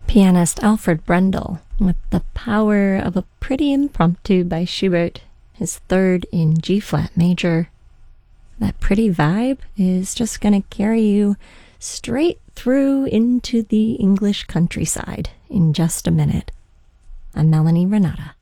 Pianist Alfred Brendel with The Power of a Pretty Impromptu by Schubert, his third in G-flat major. That pretty vibe is just going to carry you straight through into the English countryside in just a minute. I'm Melanie Renata.